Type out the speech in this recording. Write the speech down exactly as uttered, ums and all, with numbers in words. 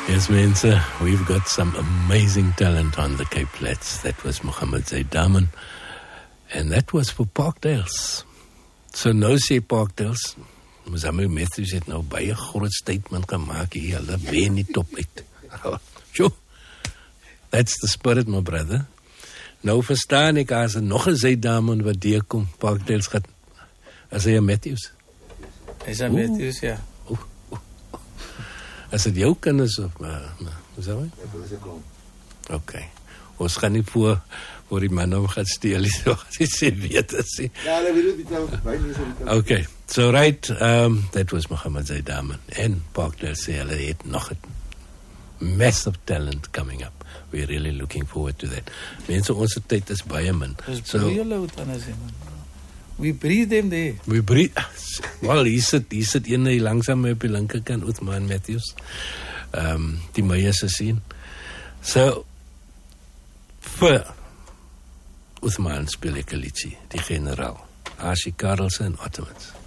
Yes, mense, we've got some amazing talent on the Cape Flats. That was Mohammed Zaid Daman, and that was for Parkdales. So nou sê Parkdales, Mozambique Matthews het nou baie groot statement gemaak hier, hulle wen nie top uit. Sjoe, that's the spirit, my brother. Nou verstaan ek, as er nog een Zaid Daman wat deurkom, Parkdales gaat, as hy een Matthews. Is een Matthews, ja. Oeh. As dit jou kinders of maar, maar hoe sê jy? OK. Ons gaan nie voor voor die man om gaan steel, so as jy sê weet as jy. Ja, hulle weet dit nou baie nie. OK. So right, um that was Mohammed Zaid Daman en Parkdale sê hulle het nog 'n massive talent coming up. We're really looking forward to that. Mense, ons tyd is baie min. So baie loud aan as jy man. We breathe them there. We breathe. Well, hier sit, hier sit een hy langsaam op die linkerkant, Uthman Matthews. Um, die Meyer se sien. So, vir Uthman speel ek 'n liedjie, die generaal. Ashi Karelse en Ottomans.